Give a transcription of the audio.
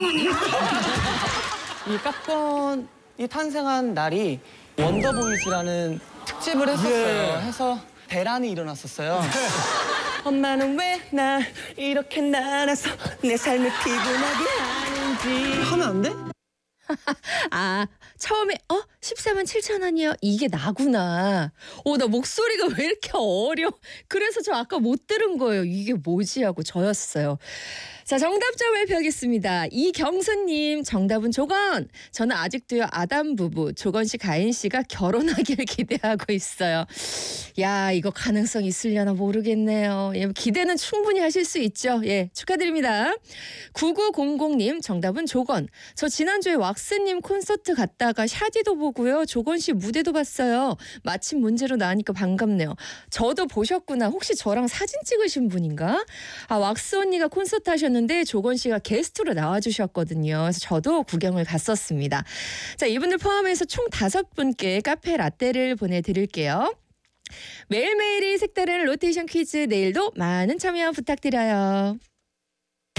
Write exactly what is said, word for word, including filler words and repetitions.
이 깍건이 탄생한 날이 원더보이즈라는 특집을 했었어요. 예. 해서 대란이 일어났었어요. 엄마는 왜 날 이렇게 날아서 내 삶을 피곤하게 하는지. 하면 안 돼? 아, 처음에 어? 십사만 칠천 원이요? 이게 나구나. 어, 나 목소리가 왜 이렇게 어려? 그래서 저 아까 못 들은 거예요. 이게 뭐지 하고 저였어요. 자, 정답 좀 발표하겠습니다. 이경수님, 정답은 조건. 저는 아직도요 아담 부부 조건 씨, 가인 씨가 결혼하길 기대하고 있어요. 야, 이거 가능성 있으려나 모르겠네요. 예, 기대는 충분히 하실 수 있죠. 예, 축하드립니다. 구구공공님, 정답은 조건. 저 지난주에 왁스님 콘서트 갔다가 샤디도 보고요. 조건 씨 무대도 봤어요. 마침 문제로 나오니까 반갑네요. 저도 보셨구나. 혹시 저랑 사진 찍으신 분인가? 아, 왁스 언니가 콘서트 하셨는데 조건 씨가 게스트로 나와주셨거든요. 그래서 저도 구경을 갔었습니다. 자, 이분들 포함해서 총 다섯 분께 카페 라떼를 보내드릴게요. 매일매일이 색다른 로테이션 퀴즈, 내일도 많은 참여 부탁드려요.